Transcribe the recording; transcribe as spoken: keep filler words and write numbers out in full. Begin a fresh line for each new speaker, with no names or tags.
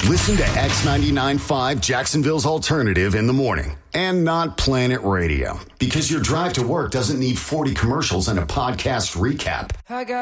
Listen to X ninety-nine point five Jacksonville's Alternative in the morning and not Planet Radio, because your drive to work doesn't need forty commercials and a podcast recap.
I got